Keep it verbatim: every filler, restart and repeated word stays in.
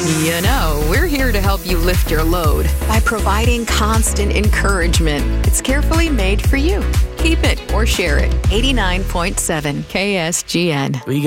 You know, we're here to help you lift your load by providing constant encouragement. It's carefully made for you. Keep it or share it. eighty-nine point seven K S G N. We